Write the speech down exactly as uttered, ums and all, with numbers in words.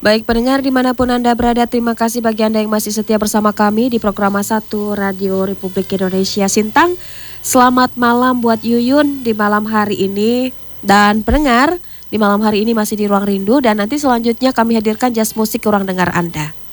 Baik pendengar dimanapun Anda berada, terima kasih bagi Anda yang masih setia bersama kami di program satu Radio Republik Indonesia Sintang. Selamat malam buat Yuyun di malam hari ini. Dan pendengar, di malam hari ini masih di Ruang Rindu dan nanti selanjutnya kami hadirkan jazz musik ke ruang dengar Anda.